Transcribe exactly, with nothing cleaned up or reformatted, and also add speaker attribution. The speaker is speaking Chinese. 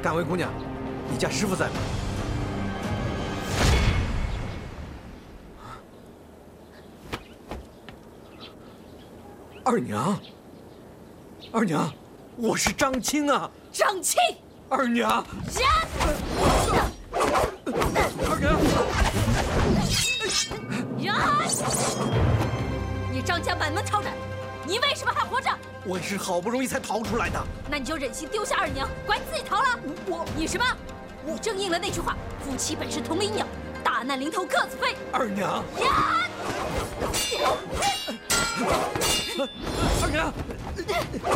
Speaker 1: 敢薇姑娘，你家师傅在吗？二娘，二娘，我是张青啊！
Speaker 2: 张青，
Speaker 1: 二娘，
Speaker 2: 人，
Speaker 1: 二娘，
Speaker 2: 人，你张家满门抄斩，你为什么还活着？
Speaker 1: 我也是好不容易才逃出来的。
Speaker 2: 那你就忍心丢下二娘，管自己逃了？
Speaker 1: 我，
Speaker 2: 你什么？你正应了那句话：夫妻本是同林鸟，大难临头各自飞。
Speaker 1: 二娘，
Speaker 2: 人，
Speaker 1: 二娘。